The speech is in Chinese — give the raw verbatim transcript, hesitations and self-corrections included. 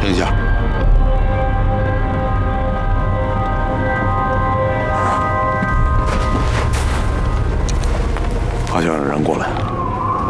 等一下，好像有人过来了。